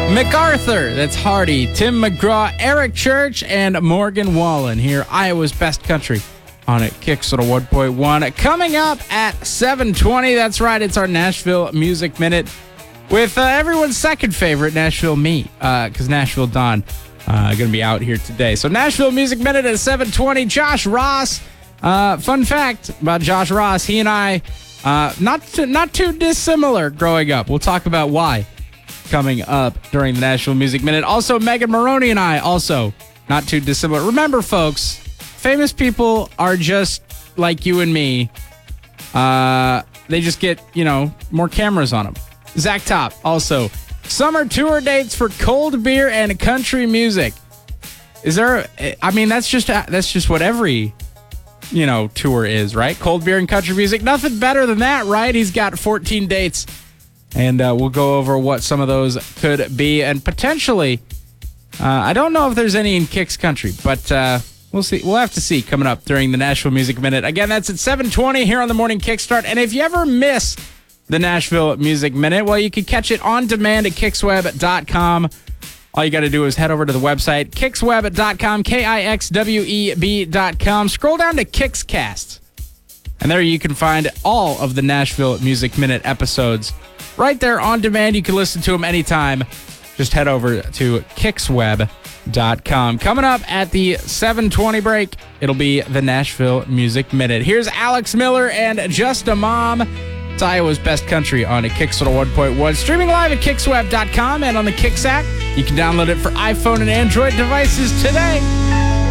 MacArthur, that's Hardy, Tim McGraw, Eric Church, and Morgan Wallen here, Iowa's Best Country on it, Kicks 101.1. Coming up at 7:20, that's right, it's our Nashville Music Minute with everyone's second favorite, Nashville me, because Nashville Don going to be out here today. So Nashville Music Minute at 7:20, Josh Ross. Fun fact about Josh Ross, he and I, not too dissimilar growing up. We'll talk about why coming up during the Nashville Music Minute. Also, Megan Maroney and I, also not too dissimilar. Remember, folks, famous people are just like you and me. They just get, more cameras on them. Zach Top, also. Summer tour dates for cold beer and country music. Is there, that's just what every, tour is, right? Cold beer and country music. Nothing better than that, right? He's got 14 dates. And we'll go over what some of those could be. And potentially, I don't know if there's any in Kicks Country, but we'll see. We'll have to see coming up during the Nashville Music Minute. Again, that's at 7:20 here on the Morning Kickstart. And if you ever miss the Nashville Music Minute, well, you can catch it on demand at kicksweb.com. All you got to do is head over to the website, kicksweb.com, KIXWEB.com. Scroll down to Kickscast. And there you can find all of the Nashville Music Minute episodes right there on demand. You can listen to them anytime. Just head over to kicksweb.com. Coming up at the 7:20 break, it'll be the Nashville Music Minute. Here's Alex Miller and Just a Mom. It's Iowa's Best Country on a Kicks 101.1. Streaming live at kicksweb.com and on the Kicks app. You can download it for iPhone and Android devices today.